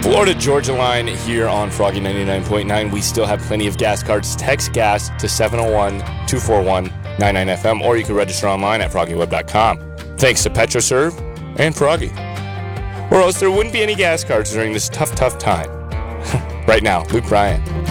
Florida Georgia line here on Froggy 99.9. We still have plenty of gas cards. Text gas to 701-241-99FM, or you can register online at FroggyWeb.com. Thanks to PetroServe and Froggy. Or else there wouldn't be any gas cards during this tough time. Right now, Luke Bryan.